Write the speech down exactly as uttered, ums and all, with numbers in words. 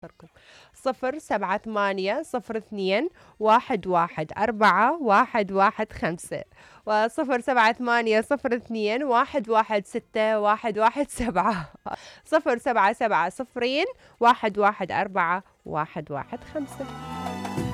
أذكركم صفر سبعة ثمانية صفر اثنين واحد واحد أربعة واحد واحد خمسة وصفر سبعة ثمانية صفر اثنين واحد واحد ستة واحد واحد سبعة صفر سبعة سبعة صفرين واحد واحد أربعة واحد واحد خمسة.